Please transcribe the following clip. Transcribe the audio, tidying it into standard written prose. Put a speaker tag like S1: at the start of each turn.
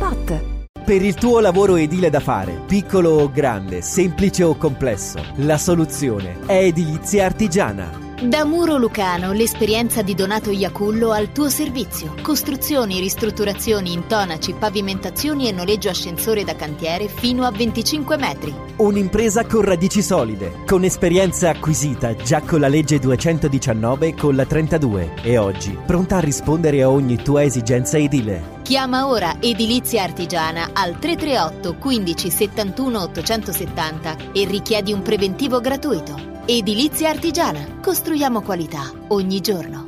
S1: Spot.
S2: Per il tuo lavoro edile da fare, piccolo o grande, semplice o complesso, la soluzione è Edilizia Artigiana.
S3: Da Muro Lucano l'esperienza di Donato Iacullo al tuo servizio. Costruzioni, ristrutturazioni, intonaci, pavimentazioni e noleggio ascensore da cantiere fino a 25 metri.
S2: Un'impresa con radici solide, con esperienza acquisita già con la legge 219 e con la 32 e oggi pronta a rispondere a ogni tua esigenza edile.
S3: Chiama ora Edilizia Artigiana al 338 15 71 870 e richiedi un preventivo gratuito. Edilizia Artigiana. Costruiamo qualità ogni giorno.